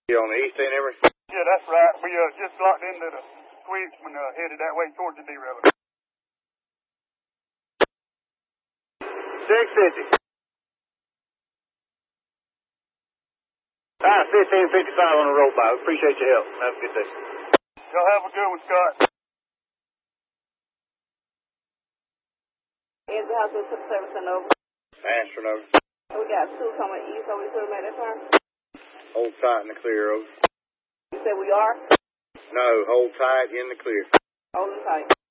You on the east end, Emory? Yeah, that's right. We just locked into the switch when headed that way towards the derailment. 650. 1555 on the road by. We appreciate your help. Have a good day. Y'all have a good one, Scott. Is the house with service and over? Answering over. We got 2 coming east, so we could make that turn. Hold tight in the clear, over. You said we are? No, hold tight in the clear. Holding tight.